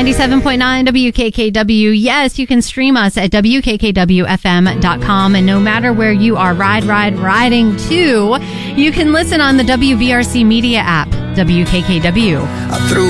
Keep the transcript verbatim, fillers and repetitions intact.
ninety-seven point nine W K K W. Yes, you can stream us at W K K W F M dot com. And no matter where you are ride, ride, riding to, you can listen on the W V R C Media app, W K K W. I threw